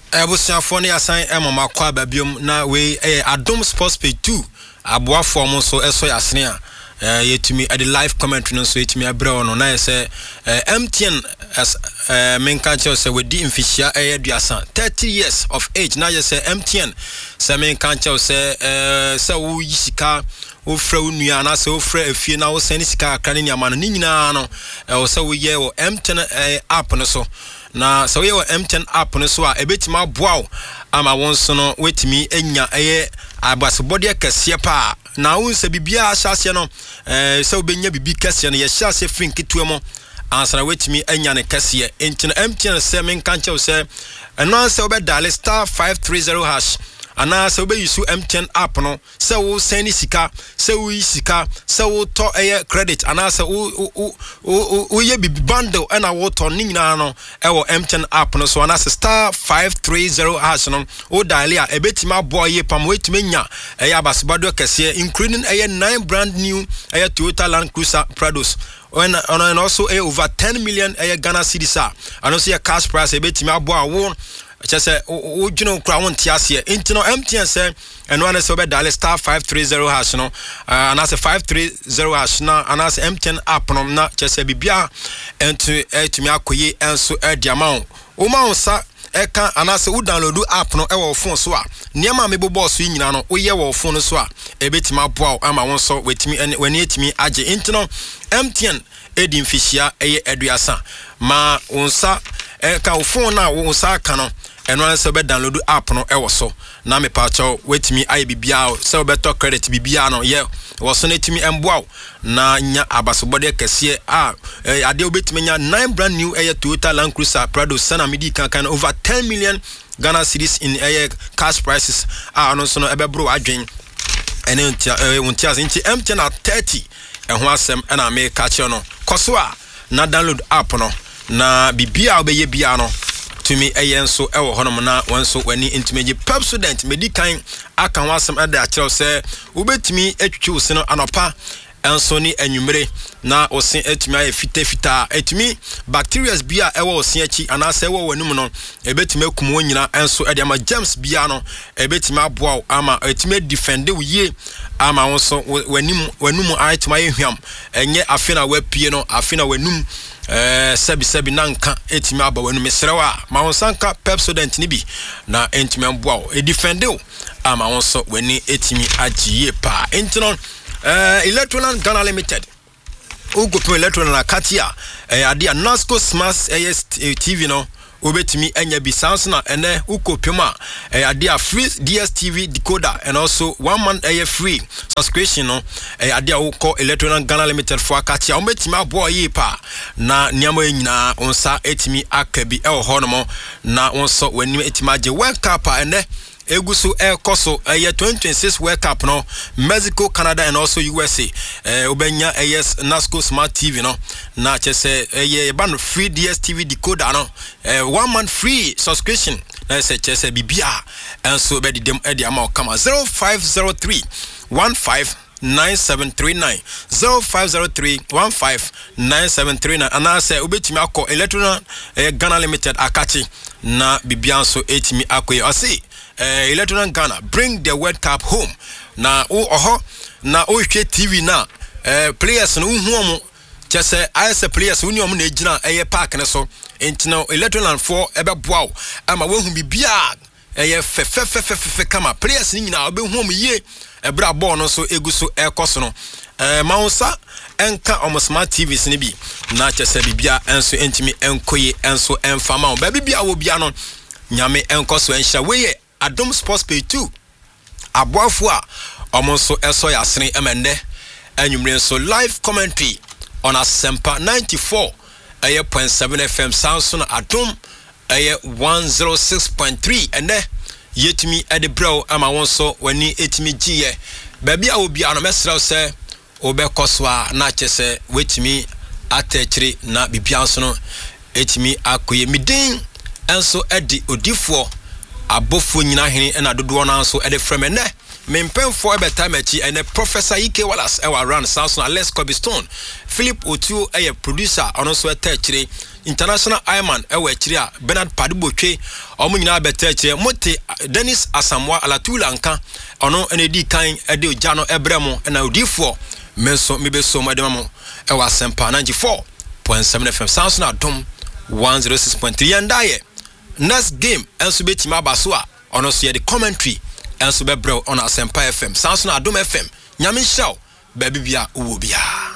Ebusiafo ne asan emama kwa babiom na we Adom Sports Page 2 aboafo mo so eso yasene a yetumi at the live commentary no so yetumi abrɛ no na say MTN as menka che say we di mfishia aduasa 30 years of age na say MTN say menka che say wo yisika wo fra unua na say wo fra afie na wo sani sika akra ne ama no nyina no wo say wo ye wo MTN app no so na so we M10 app no so a ebetima boaw ama wonso no wetimi enya abasebode kase pa na wonse bibia ahyase no so benya bibi kase no ye hyase finketu mo ansana wetimi enya ne kase enti M10 se men kanche se eno anse obedale *530# ana se obeyisu M10 app no se wo send sika se wo sika se wo to credit ana se wo ye bibi bundle ana wo to nyina no ewo M10 app no so ana se *530# no wo dial a ebetima boy pam wetime nya abasebado kese including 9 brand new Toyota Land Cruiser Prados and also over 10 million Ghana cedis and also a cash price ebetima boy just say ojino kra won tiase intino MTN say and one is over dial *530# no and as a *530# na and as MTN app no na just say bibia ento etumi akoye enso ediama o ma onsa eka anase wo download app no e wo phone so a niam me bobo so nyina no wo ye wo phone so a ebetima boa ama won so wetimi wani etimi age intino MTN edi mfishia eduasa ma onsa eka wo phone na wo onsa ka no eno an se be download app no e wo so na me pa cho wetimi aye bibia se obeto credit bibia no ye wo so netimi emboa na nya abasobode kese ade obetimi nya 9 brand new Toyota Land Cruiser Prado sana midi kan over 10 million Ghana cedis in cash prices no so no ebe bro adwen ene untia nti MTN at 30 ho asem na me ka che no koso a na download app no na bibia obeye bia no tumi eyenso ewo honom na wonso wani intimeje pep student medican aka wasem ade a kire se ubetumi atwitwi wo se no anopa enso ni anwumere na osin etumi aye fita etumi bacteria bia ewo osin achi anase ewo wanum no ebetumi akum wonyina enso ede ama germs bia no ebetumi aboa ama etumi defend wo ye ama wonso wanum item aye hwam enye afena wapie no afena wanum sebi nanka etimi aba wanu mesrewa ma wonsanka pep student ni bi na entimi amboa e defendeu ama wonso wani etimi agiye pa entino Electroland Ghana Limited ugopo Electroland akatia ade Nasco Smart TV no obetimi enya bi sans na ene ukopema ade free DSTV decoder and also 1 month free subscription no ade ukọ Electroland Ghana Limited for akatia obetimi abo yi pa na niamo nyina onsa etimi akabi honomo na onso wani etimi age World Cup ene egusu koso 2026 World Cup no Mexico, Canada and also USA obenya Nasco Smart TV no na chese ban free DSTV decoder no 1 month free subscription na chese bibia and so be dem e dia ma kama 0503 159739 0503 159739 and say obetimi akọ Electroland Ghana Limited akachi na bibia so etimi akoye ose Electroland Ghana bring the World Cup home na na hwe TV na players no huomo chese IS players uniom na ejina park ne so entino Electroland for ebe boaw ama wehu bibia fe kama players ni nyina obehuom ye ebra ball no so eguso ekoso no maunsa enka omo smart TVs ni bi na chese bibia enso entimi enkoye enso enfama o bibia wo bia no nyame enkoso enhya weye Adom Sports Page 2 aboafo a omonso eso yasene emende anwumre so live commentary on Asempa 94.7 FM Samson Adom 106.3 ene yetimi edebro ama wonso wani etimi giye baby a obi ano mesra se obekoso a na chese wetimi atechiri na bibianso no etimi akoye midin enso edi odifo abofo nyina hene na dodo na so e de frame ne mempemfo ebeta machi ene Professor Ike Wallace e wa run Samson Alex Cobstone Philip Otuo producer ono so etechire international Ironman ewe akyiri a Bernard Padibotwe omo nyina beta akyiri mote Dennis Asamoah Alatula nka ono ene di kan ede ogya no ebremo na odifo menso mebeso mademamo ewa Asempa 94.7 FM sounds na dom 106.3 ndaye next game enso betima abaso a ono so ye the commentary enso bebrel on Asempa FM sounds na dom FM nyame hyew baby bia uwo bia